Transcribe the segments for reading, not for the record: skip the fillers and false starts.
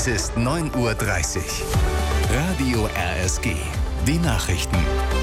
Es ist 9:30 Uhr. Radio RSG. Die Nachrichten.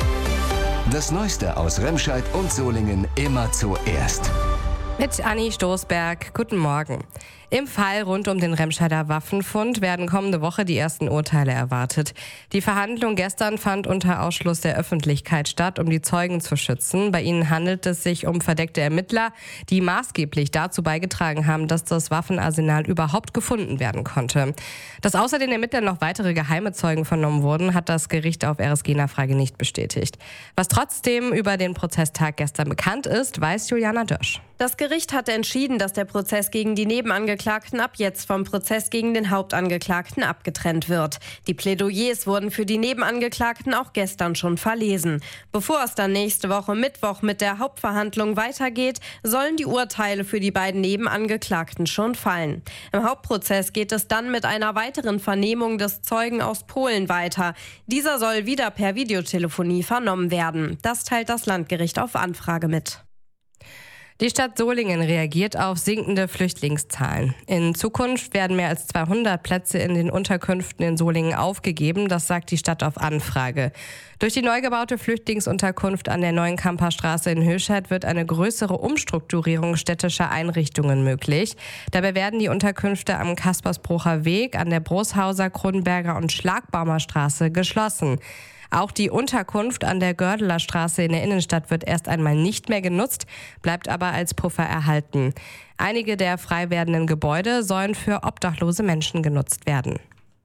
Das Neueste aus Remscheid und Solingen immer zuerst. Mit Anni Stoßberg. Guten Morgen. Im Fall rund um den Remscheider Waffenfund werden kommende Woche die ersten Urteile erwartet. Die Verhandlung gestern fand unter Ausschluss der Öffentlichkeit statt, um die Zeugen zu schützen. Bei ihnen handelt es sich um verdeckte Ermittler, die maßgeblich dazu beigetragen haben, dass das Waffenarsenal überhaupt gefunden werden konnte. Dass außer den Ermittlern noch weitere geheime Zeugen vernommen wurden, hat das Gericht auf RSG-Nachfrage nicht bestätigt. Was trotzdem über den Prozesstag gestern bekannt ist, weiß Juliana Dösch. Das Gericht hatte entschieden, dass der Prozess gegen die Nebenangeklagten ab jetzt vom Prozess gegen den Hauptangeklagten abgetrennt wird. Die Plädoyers wurden für die Nebenangeklagten auch gestern schon verlesen. Bevor es dann nächste Woche Mittwoch mit der Hauptverhandlung weitergeht, sollen die Urteile für die beiden Nebenangeklagten schon fallen. Im Hauptprozess geht es dann mit einer weiteren Vernehmung des Zeugen aus Polen weiter. Dieser soll wieder per Videotelefonie vernommen werden. Das teilt das Landgericht auf Anfrage mit. Die Stadt Solingen reagiert auf sinkende Flüchtlingszahlen. In Zukunft werden mehr als 200 Plätze in den Unterkünften in Solingen aufgegeben, das sagt die Stadt auf Anfrage. Durch die neu gebaute Flüchtlingsunterkunft an der neuen Kamperstraße in Höchstadt wird eine größere Umstrukturierung städtischer Einrichtungen möglich. Dabei werden die Unterkünfte am Kaspersbrucher Weg, an der Broshauser, Kronberger und Schlagbaumer Straße geschlossen. Auch die Unterkunft an der Gördeler Straße in der Innenstadt wird erst einmal nicht mehr genutzt, bleibt aber als Puffer erhalten. Einige der frei werdenden Gebäude sollen für obdachlose Menschen genutzt werden.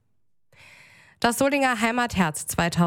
Das Solinger Heimatherz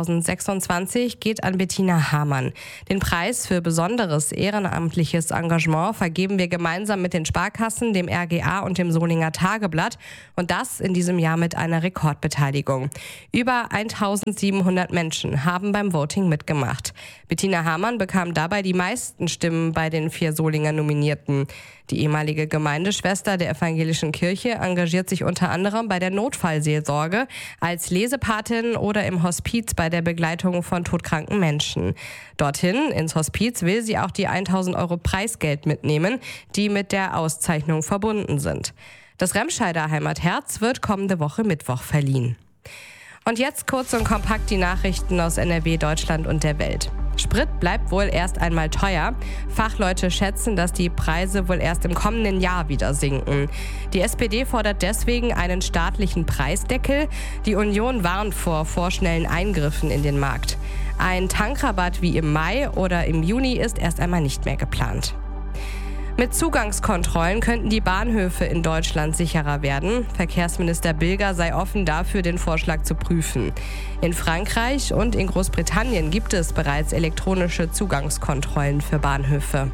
2026 geht an Bettina Hamann. Den Preis für besonderes ehrenamtliches Engagement vergeben wir gemeinsam mit den Sparkassen, dem RGA und dem Solinger Tageblatt. Und das in diesem Jahr mit einer Rekordbeteiligung. Über 1700 Menschen haben beim Voting mitgemacht. Bettina Hamann bekam dabei die meisten Stimmen bei den 4 Solinger Nominierten. Die ehemalige Gemeindeschwester der evangelischen Kirche engagiert sich unter anderem bei der Notfallseelsorge, als Lesepatin oder im Hospiz bei der Begleitung von todkranken Menschen. Dorthin, ins Hospiz, will sie auch die 1.000 € Preisgeld mitnehmen, die mit der Auszeichnung verbunden sind. Das Remscheider Heimatherz wird kommende Woche Mittwoch verliehen. Und jetzt kurz und kompakt die Nachrichten aus NRW, Deutschland und der Welt. Sprit bleibt wohl erst einmal teuer. Fachleute schätzen, dass die Preise wohl erst im kommenden Jahr wieder sinken. Die SPD fordert deswegen einen staatlichen Preisdeckel. Die Union warnt vor vorschnellen Eingriffen in den Markt. Ein Tankrabatt wie im Mai oder im Juni ist erst einmal nicht mehr geplant. Mit Zugangskontrollen könnten die Bahnhöfe in Deutschland sicherer werden. Verkehrsminister Bilger sei offen dafür, den Vorschlag zu prüfen. In Frankreich und in Großbritannien gibt es bereits elektronische Zugangskontrollen für Bahnhöfe.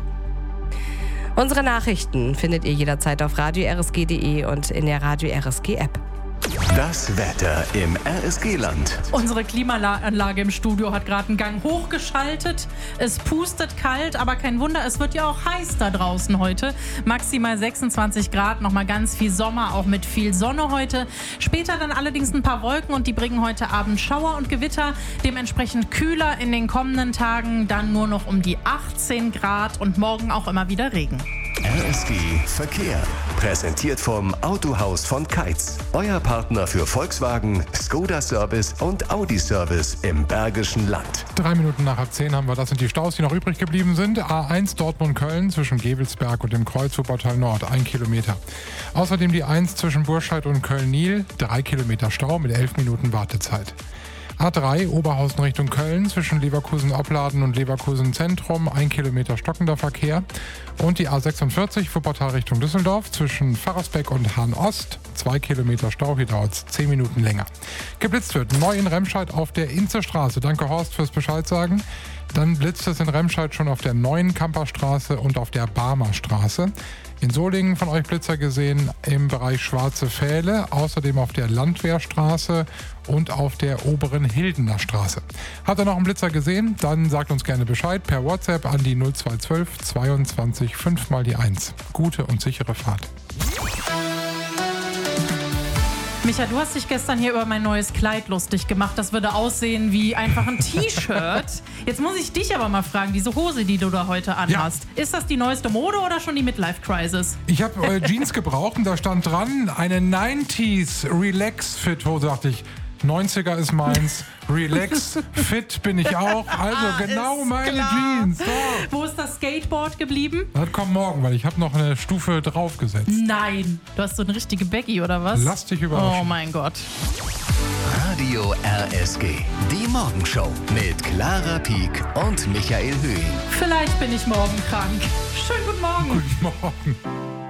Unsere Nachrichten findet ihr jederzeit auf radio-rsg.de und in der Radio RSG App. Das Wetter im RSG-Land. Unsere Klimaanlage im Studio hat gerade einen Gang hochgeschaltet. Es pustet kalt, aber kein Wunder, es wird ja auch heiß da draußen heute. Maximal 26 Grad, nochmal ganz viel Sommer, auch mit viel Sonne heute. Später dann allerdings ein paar Wolken und die bringen heute Abend Schauer und Gewitter. Dementsprechend kühler in den kommenden Tagen, dann nur noch um die 18 Grad und morgen auch immer wieder Regen. RSG Verkehr. Präsentiert vom Autohaus von Keitz. Euer Partner für Volkswagen, Skoda Service und Audi Service im Bergischen Land. 3 Minuten nach 10 haben wir. Das sind die Staus, die noch übrig geblieben sind. A1 Dortmund-Köln zwischen Gevelsberg und dem Kreuz Wuppertal Nord 1 Kilometer. Außerdem die 1 zwischen Burscheid und Köln-Niel 3 Kilometer Stau mit 11 Minuten Wartezeit. A3 Oberhausen Richtung Köln zwischen Leverkusen-Opladen und Leverkusen-Zentrum 1 Kilometer stockender Verkehr. Und die A46 Wuppertal Richtung Düsseldorf zwischen Pfarrersbeck und Hahn-Ost 2 Kilometer Stau, hier dauert es 10 Minuten länger. Geblitzt wird neu in Remscheid auf der Inzestraße. Danke Horst fürs Bescheid sagen. Dann blitzt es in Remscheid schon auf der neuen Kamperstraße und auf der Barmer Straße. In Solingen von euch Blitzer gesehen im Bereich Schwarze Pfähle, außerdem auf der Landwehrstraße und auf der oberen Hildener Straße. Habt ihr noch einen Blitzer gesehen? Dann sagt uns gerne Bescheid per WhatsApp an die 0212 22 5 mal die 1. Gute und sichere Fahrt. Micha, du hast dich gestern hier über mein neues Kleid lustig gemacht. Das würde aussehen wie einfach ein T-Shirt. Jetzt muss ich dich aber mal fragen, diese Hose, die du da heute anhast, ist das die neueste Mode oder schon die Midlife-Crisis? Ich habe Jeans gebraucht und da stand dran, eine 90s Relax-Fit-Hose. Dachte ich, 90er ist meins, Relax, fit bin ich auch. Also genau meine Jeans. So. Wo ist das Skateboard geblieben? Das kommt morgen, weil ich habe noch eine Stufe draufgesetzt. Nein, du hast so eine richtige Becky oder was? Lass dich überraschen. Oh mein Gott. Radio RSG. Die Morgenshow mit Clara Pieck und Michael Höhing. Vielleicht bin ich morgen krank. Schönen guten Morgen. Guten Morgen.